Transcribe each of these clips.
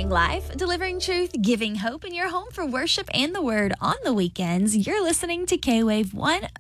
Changing life, delivering truth, giving hope in your home for worship and the word on the weekends. You're listening to K-Wave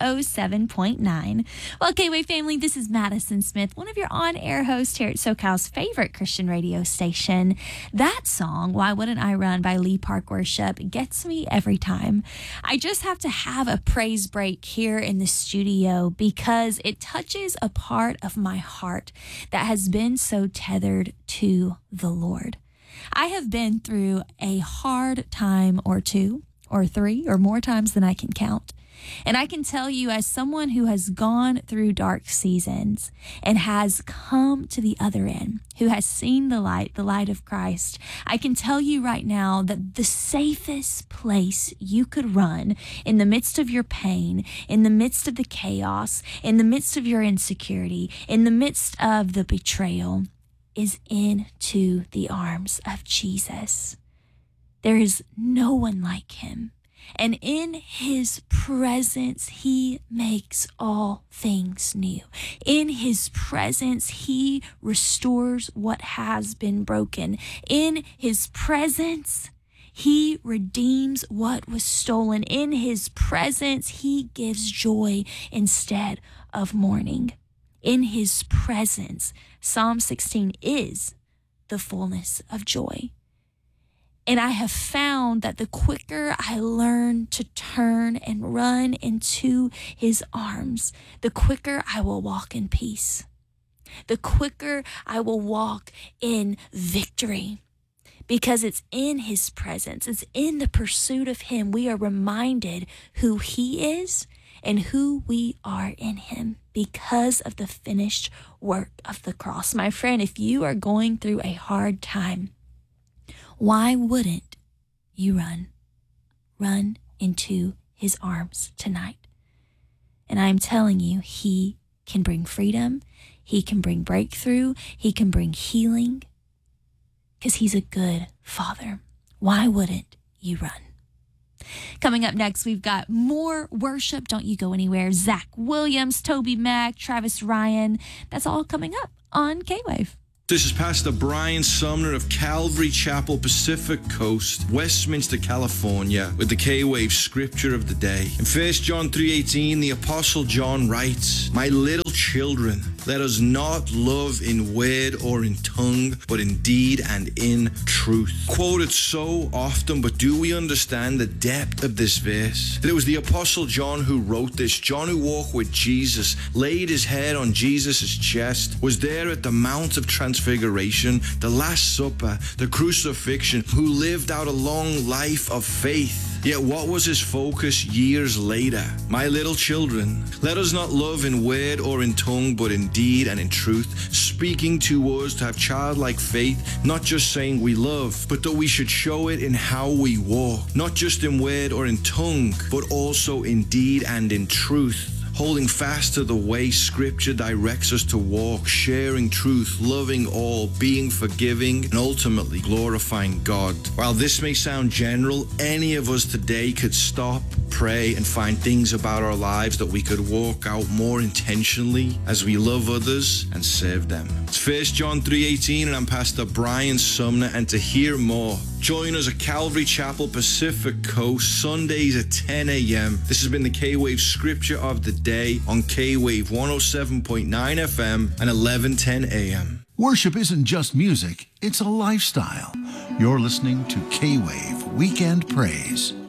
107.9. Well, K-Wave family, this is Madison Smith, one of your on-air hosts here at SoCal's favorite Christian radio station. That song, Why Wouldn't I Run by Lee Park Worship, gets me every time. I just have to have a praise break here in the studio because it touches a part of my heart that has been so tethered to the Lord. I have been through a hard time or two or three or more times than I can count. And I can tell you, as someone who has gone through dark seasons and has come to the other end, who has seen the light of Christ, I can tell you right now that the safest place you could run in the midst of your pain, in the midst of the chaos, in the midst of your insecurity, in the midst of the betrayal, is into the arms of Jesus. There is no one like him. And in his presence, he makes all things new. In his presence, he restores what has been broken. In his presence, he redeems what was stolen. In his presence, he gives joy instead of mourning. In his presence, Psalm 16 is the fullness of joy. And I have found that the quicker I learn to turn and run into his arms, the quicker I will walk in peace. The quicker I will walk in victory. Because it's in his presence, it's in the pursuit of him, we are reminded who he is and who we are in him because of the finished work of the cross. My friend, if you are going through a hard time, why wouldn't you run? Run into his arms tonight. And I'm telling you, he can bring freedom. He can bring breakthrough. He can bring healing because he's a good father. Why wouldn't you run? Coming up next, we've got more worship. Don't you go anywhere. Zach Williams, Toby Mac, Travis Ryan. That's all coming up on K-Wave. This is Pastor Brian Sumner of Calvary Chapel, Pacific Coast, Westminster, California, with the K-Wave scripture of the day. In 1 John 3:18, the Apostle John writes, "My little children, let us not love in word or in tongue, but in deed and in truth." Quoted so often, but do we understand the depth of this verse? That it was the Apostle John who wrote this. John, who walked with Jesus, laid his head on Jesus' chest, was there at the Mount of Transfiguration, the Last Supper, the crucifixion, who lived out a long life of faith. Yet what was his focus years later? My little children, let us not love in word or in tongue, but in deed and in truth, speaking to us to have childlike faith, not just saying we love, but that we should show it in how we walk, not just in word or in tongue, but also in deed and in truth. Holding fast to the way Scripture directs us to walk, sharing truth, loving all, being forgiving, and ultimately glorifying God. While this may sound general, any of us today could stop, pray, and find things about our lives that we could walk out more intentionally as we love others and serve them. It's 1 John 3:18, and I'm Pastor Brian Sumner, and to hear more, join us at Calvary Chapel, Pacific Coast, Sundays at 10 a.m. This has been the K-Wave Scripture of the Day on K-Wave 107.9 FM and 1110 a.m. Worship isn't just music, it's a lifestyle. You're listening to K-Wave Weekend Praise.